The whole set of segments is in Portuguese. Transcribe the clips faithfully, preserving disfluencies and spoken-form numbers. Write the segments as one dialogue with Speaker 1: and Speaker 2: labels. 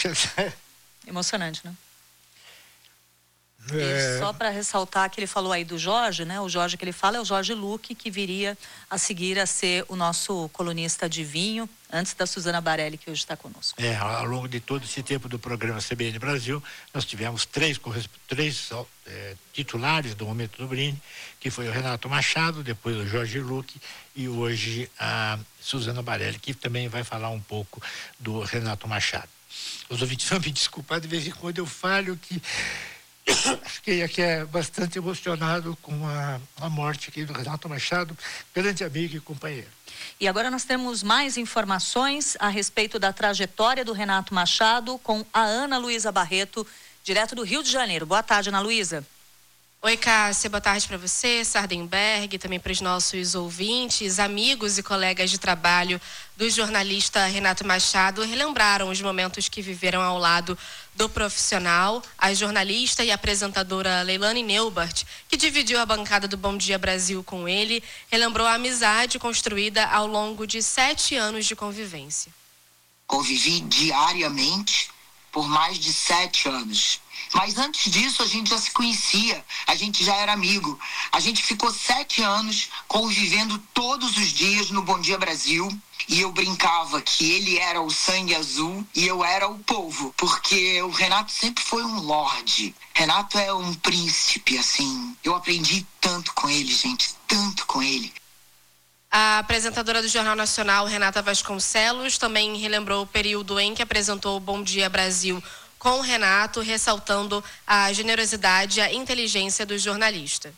Speaker 1: Puxa.
Speaker 2: Emocionante, né?
Speaker 1: É...
Speaker 2: E só para ressaltar que ele falou aí do Jorge, né? O Jorge que ele fala é o Jorge Luque, que viria a seguir a ser o nosso colunista de vinho, antes da Suzana Barelli, que hoje está conosco.
Speaker 1: É, ao longo de todo esse tempo do programa C B N Brasil, nós tivemos três, três é, titulares do Momento do Brinde, que foi o Renato Machado, depois o Jorge Luque e hoje a Suzana Barelli, que também vai falar um pouco do Renato Machado. Os ouvintes vão me desculpar, de vez em quando eu falho que fiquei aqui é, bastante emocionado com a, a morte aqui do Renato Machado, grande amigo e companheiro.
Speaker 2: E agora nós temos mais informações a respeito da trajetória do Renato Machado com a Ana Luísa Barreto, direto do Rio de Janeiro. Boa tarde, Ana Luísa.
Speaker 3: Oi, Cássia, boa tarde para você, Sardenberg, também para os nossos ouvintes, amigos e colegas de trabalho do jornalista Renato Machado. Relembraram os momentos que viveram ao lado do profissional, a jornalista e apresentadora Leilane Neubert, que dividiu a bancada do Bom Dia Brasil com ele, relembrou a amizade construída ao longo de sete anos de convivência.
Speaker 4: Convivi diariamente por mais de sete anos. Mas antes disso a gente já se conhecia, a gente já era amigo. A gente ficou sete anos convivendo todos os dias no Bom Dia Brasil. E eu brincava que ele era o sangue azul e eu era o polvo. Porque o Renato sempre foi um lorde. Renato é um príncipe, assim. Eu aprendi tanto com ele, gente, tanto com ele.
Speaker 3: A apresentadora do Jornal Nacional, Renata Vasconcelos, também relembrou o período em que apresentou o Bom Dia Brasil com o Renato, ressaltando a generosidade e a inteligência do jornalista.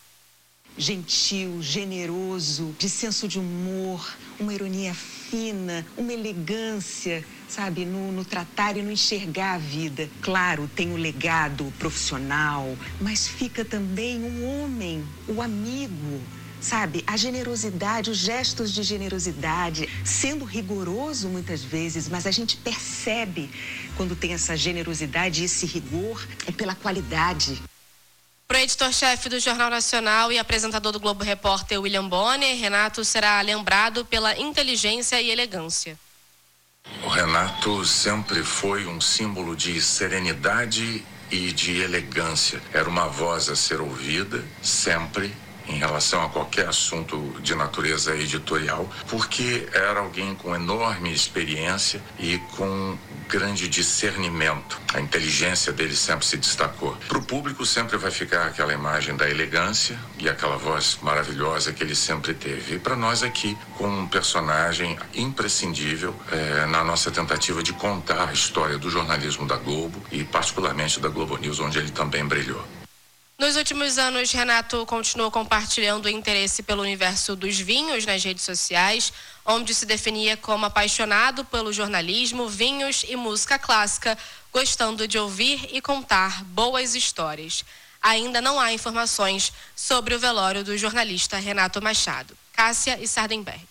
Speaker 5: Gentil, generoso, de senso de humor, uma ironia fina, uma elegância, sabe, no, no tratar e no enxergar a vida. Claro, tem o legado profissional, mas fica também um homem, o amigo. Sabe, a generosidade, os gestos de generosidade, sendo rigoroso muitas vezes, mas a gente percebe quando tem essa generosidade e esse rigor é pela qualidade.
Speaker 3: Para o editor-chefe do Jornal Nacional e apresentador do Globo Repórter William Bonner, Renato será lembrado pela inteligência e elegância.
Speaker 6: O Renato sempre foi um símbolo de serenidade e de elegância. Era uma voz a ser ouvida, sempre, em relação a qualquer assunto de natureza editorial, porque era alguém com enorme experiência e com grande discernimento. A inteligência dele sempre se destacou. Para o público sempre vai ficar aquela imagem da elegância e aquela voz maravilhosa que ele sempre teve. E para nós aqui, com um personagem imprescindível é, na nossa tentativa de contar a história do jornalismo da Globo e particularmente da Globo News, onde ele também brilhou.
Speaker 3: Nos últimos anos, Renato continuou compartilhando o interesse pelo universo dos vinhos nas redes sociais, onde se definia como apaixonado pelo jornalismo, vinhos e música clássica, gostando de ouvir e contar boas histórias. Ainda não há informações sobre o velório do jornalista Renato Machado. Cássia e Sardenberg.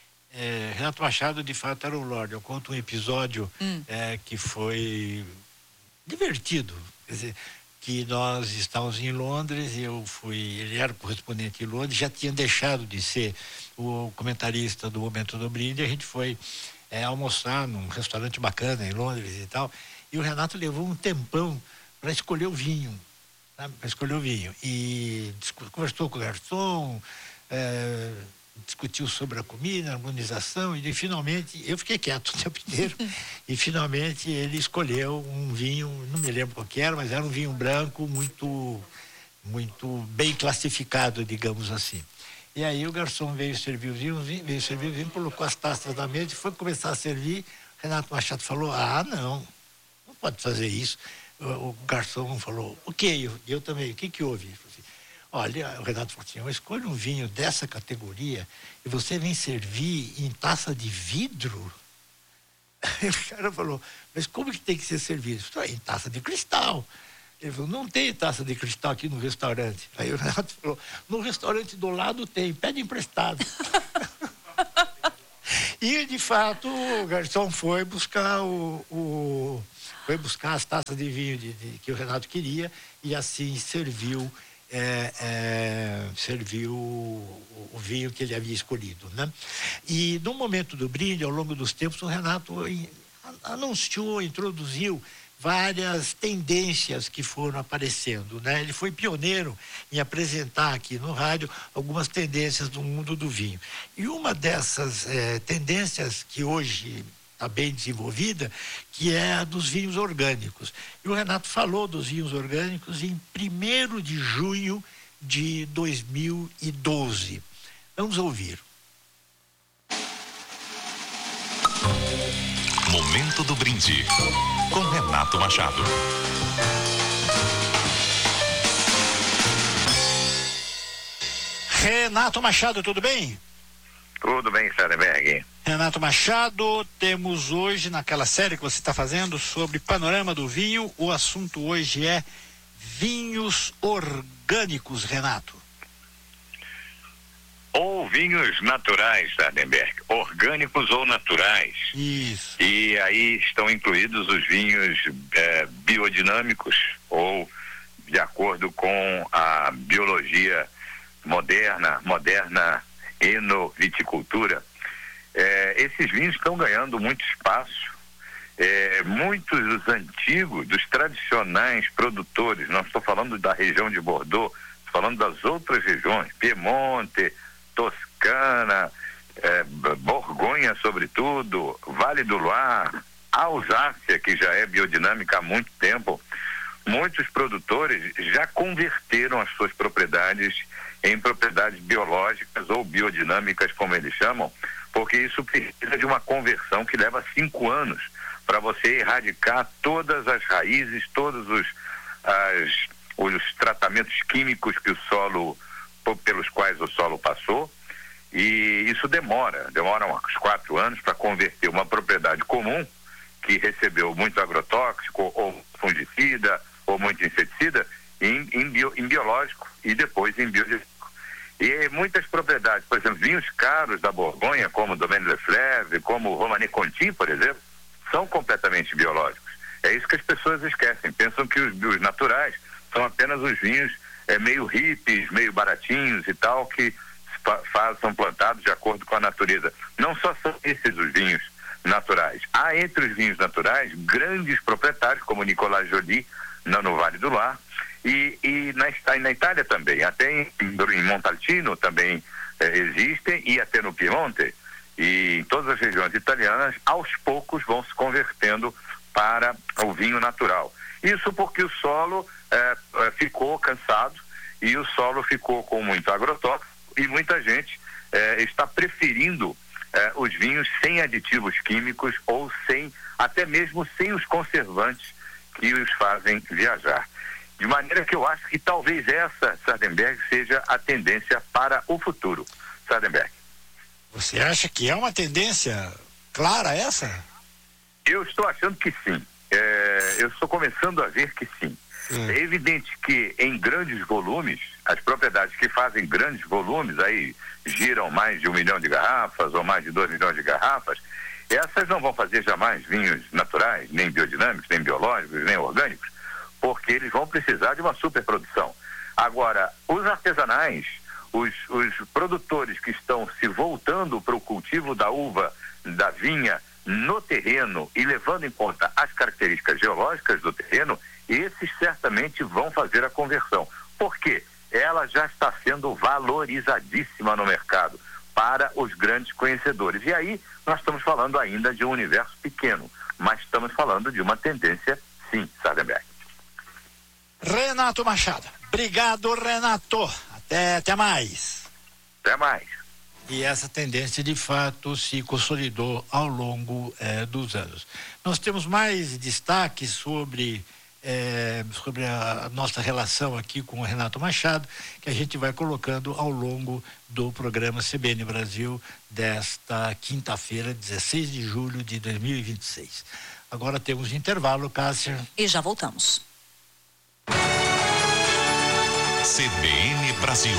Speaker 1: É, Renato Machado, de fato, era o Lorde. Eu conto um episódio hum. é, que foi divertido. Quer dizer, que nós estávamos em Londres, eu fui, ele era correspondente em Londres, já tinha deixado de ser o comentarista do Momento do Brinde, a gente foi é, almoçar num restaurante bacana em Londres e tal, e o Renato levou um tempão para escolher o vinho, para escolher o vinho, e conversou com o garçom, é, discutiu sobre a comida, a harmonização, e finalmente, eu fiquei quieto o tempo inteiro, e finalmente ele escolheu um vinho, não me lembro qual que era, mas era um vinho branco muito, muito bem classificado, digamos assim. E aí o garçom veio servir o vinho, veio servir o vinho, colocou as taças na mesa e foi começar a servir. Renato Machado falou, ah, não, não pode fazer isso. O, o garçom falou, o quê? Eu, eu também, o que que houve? Olha, o Renato falou assim, eu escolho um vinho dessa categoria e você vem servir em taça de vidro? Aí o cara falou, mas como que tem que ser servido? Eu falei, em taça de cristal. Ele falou, não tem taça de cristal aqui no restaurante. Aí o Renato falou, no restaurante do lado tem, pede emprestado. E, de fato, o garçom foi buscar o... o foi buscar as taças de vinho de, de, que o Renato queria e assim serviu É, é, serviu o, o vinho que ele havia escolhido, né? E no momento do brinde, ao longo dos tempos, o Renato anunciou, introduziu várias tendências que foram aparecendo, né? Ele foi pioneiro em apresentar aqui no rádio algumas tendências do mundo do vinho. E uma dessas eh, tendências que hoje está bem desenvolvida, que é a dos vinhos orgânicos. E o Renato falou dos vinhos orgânicos em primeiro de junho de dois mil e doze. Vamos ouvir.
Speaker 7: Momento do brinde com Renato Machado.
Speaker 1: Renato Machado, tudo bem?
Speaker 8: Tudo bem, Sardenberg.
Speaker 1: Renato Machado, temos hoje, naquela série que você está fazendo sobre panorama do vinho, o assunto hoje é vinhos orgânicos, Renato.
Speaker 8: Ou vinhos naturais, Sardenberg, orgânicos ou naturais.
Speaker 1: Isso.
Speaker 8: E aí estão incluídos os vinhos é, biodinâmicos, ou de acordo com a biologia moderna, moderna enoviticultura. É, esses vinhos estão ganhando muito espaço. É, muitos dos antigos, dos tradicionais produtores, não estou falando da região de Bordeaux, estou falando das outras regiões, Piemonte, Toscana, é, Borgonha sobretudo, Vale do Loire, Alsácia, que já é biodinâmica há muito tempo. Muitos produtores já converteram as suas propriedades em propriedades biológicas ou biodinâmicas, como eles chamam, porque isso precisa de uma conversão que leva cinco anos para você erradicar todas as raízes, todos os, as, os tratamentos químicos que o solo, pelos quais o solo passou, e isso demora, demora uns quatro anos para converter uma propriedade comum que recebeu muito agrotóxico ou fungicida ou muito inseticida em, em, bio, em biológico e depois em biodinâmico. E muitas propriedades, por exemplo, vinhos caros da Borgonha, como Domaine Leflaive, como Romanée Conti, por exemplo, são completamente biológicos. É isso que as pessoas esquecem, pensam que os, os naturais são apenas os vinhos é, meio hippies, meio baratinhos e tal, que fa- são plantados de acordo com a natureza. Não só são esses os vinhos naturais. Há entre os vinhos naturais grandes proprietários, como Nicolas Joly, no, no Vale do Loire, e, e na, na Itália também, até em, em Montalcino também eh, existem, e até no Piemonte, e em todas as regiões italianas, aos poucos vão se convertendo para o vinho natural. Isso porque o solo eh, ficou cansado e o solo ficou com muito agrotóxico e muita gente eh, está preferindo eh, os vinhos sem aditivos químicos ou sem, até mesmo sem os conservantes que os fazem viajar. De maneira que eu acho que talvez essa, Sardenberg, seja a tendência para o futuro. Sardenberg.
Speaker 1: Você acha que é uma tendência clara essa?
Speaker 8: Eu estou achando que sim. É, eu estou começando a ver que sim. Hum. É evidente que em grandes volumes, as propriedades que fazem grandes volumes, aí giram mais de um milhão de garrafas ou mais de dois milhões de garrafas, essas não vão fazer jamais vinhos naturais, nem biodinâmicos, nem biológicos, nem orgânicos, porque eles vão precisar de uma superprodução. Agora, os artesanais, os, os produtores que estão se voltando para o cultivo da uva, da vinha, no terreno e levando em conta as características geológicas do terreno, esses certamente vão fazer a conversão. Por quê? Ela já está sendo valorizadíssima no mercado para os grandes conhecedores. E aí nós estamos falando ainda de um universo pequeno, mas estamos falando de uma tendência, sim, Sardenberg.
Speaker 1: Renato Machado. Obrigado, Renato. Até, até mais.
Speaker 8: Até mais.
Speaker 1: E essa tendência, de fato, se consolidou ao longo eh, dos anos. Nós temos mais destaques sobre, eh, sobre a, a nossa relação aqui com o Renato Machado, que a gente vai colocando ao longo do programa C B N Brasil desta quinta-feira, dezesseis de julho de dois mil e vinte e seis. Agora temos intervalo, Cássia.
Speaker 2: E já voltamos.
Speaker 7: C B N Brasil.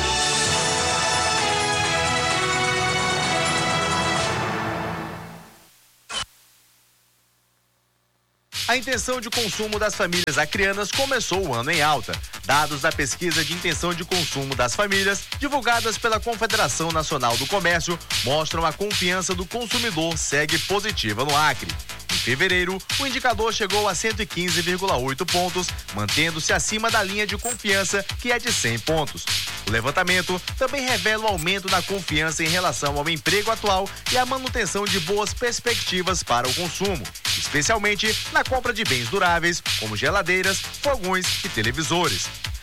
Speaker 9: A intenção de consumo das famílias acreanas começou o ano em alta. Dados da pesquisa de intenção de consumo das famílias, divulgadas pela Confederação Nacional do Comércio, mostram a confiança do consumidor segue positiva no Acre. Em fevereiro, o indicador chegou a cento e quinze vírgula oito pontos, mantendo-se acima da linha de confiança, que é de cem pontos. O levantamento também revela o aumento na confiança em relação ao emprego atual e a manutenção de boas perspectivas para o consumo, especialmente na compra de bens duráveis, como geladeiras, fogões e televisores.